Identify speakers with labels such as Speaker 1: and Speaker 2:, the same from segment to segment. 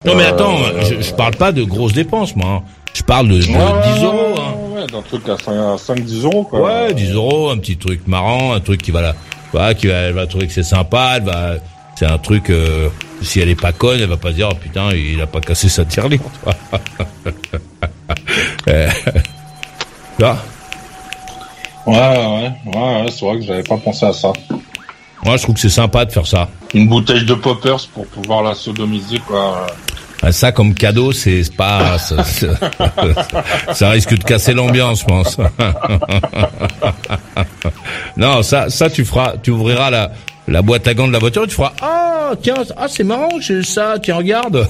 Speaker 1: Non mais attends, je parle pas de grosses dépenses, moi. Je parle de 10 euros. Hein.
Speaker 2: Ouais, d'un truc à 5-10 euros, quoi.
Speaker 1: Ouais, 10 euros, un petit truc marrant, un truc qui va elle va trouver que c'est sympa, c'est un truc, si elle est pas conne, elle va pas se dire, oh putain, il a pas cassé sa tirelire, Là.
Speaker 2: Ouais, c'est vrai que j'avais pas pensé à ça.
Speaker 1: Moi, je trouve que c'est sympa de faire ça.
Speaker 2: Une bouteille de poppers pour pouvoir la sodomiser, quoi.
Speaker 1: Ça, comme cadeau, c'est pas, ça risque de casser l'ambiance, je pense. Non, ça, tu ouvriras la boîte à gants de la voiture et tu feras, tiens, c'est marrant, j'ai ça, tiens, regarde.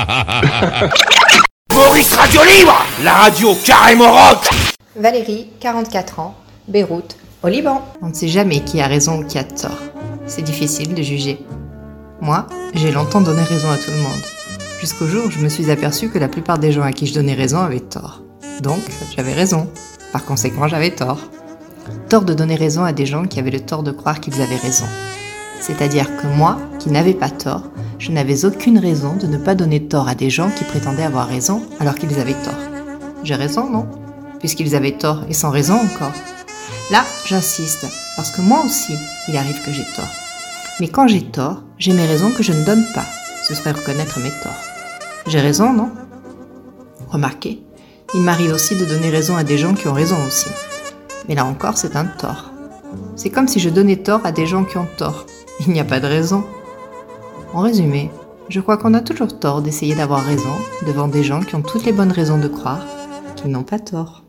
Speaker 3: Maurice Radio Libre, la radio carrément rock.
Speaker 4: Valérie, 44 ans, Beyrouth, au Liban. On ne sait jamais qui a raison ou qui a tort. C'est difficile de juger. Moi, j'ai longtemps donné raison à tout le monde. Jusqu'au jour où je me suis aperçue que la plupart des gens à qui je donnais raison avaient tort. Donc, j'avais raison. Par conséquent, j'avais tort. Tort de donner raison à des gens qui avaient le tort de croire qu'ils avaient raison. C'est-à-dire que moi, qui n'avais pas tort, je n'avais aucune raison de ne pas donner tort à des gens qui prétendaient avoir raison alors qu'ils avaient tort. J'ai raison, non ? Puisqu'ils avaient tort et sans raison encore. Là, j'insiste, parce que moi aussi, il arrive que j'ai tort. Mais quand j'ai tort, j'ai mes raisons que je ne donne pas. Ce serait reconnaître mes torts. J'ai raison, non ? Remarquez, il m'arrive aussi de donner raison à des gens qui ont raison aussi. Mais là encore, c'est un tort. C'est comme si je donnais tort à des gens qui ont tort. Il n'y a pas de raison. En résumé, je crois qu'on a toujours tort d'essayer d'avoir raison devant des gens qui ont toutes les bonnes raisons de croire qu'ils n'ont pas tort.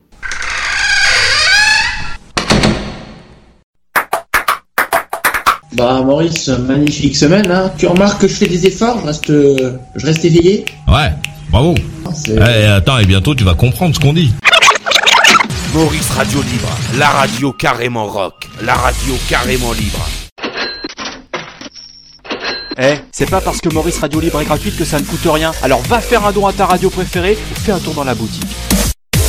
Speaker 5: Bah Maurice, magnifique semaine, hein. Tu remarques que je fais des efforts, je reste éveillé.
Speaker 1: Ouais, bravo. Attends, et bientôt tu vas comprendre ce qu'on dit.
Speaker 3: Maurice Radio Libre, la radio carrément rock, la radio carrément libre.
Speaker 6: C'est pas parce que Maurice Radio Libre est gratuite que ça ne coûte rien. Alors va faire un don à ta radio préférée ou fais un tour dans la boutique.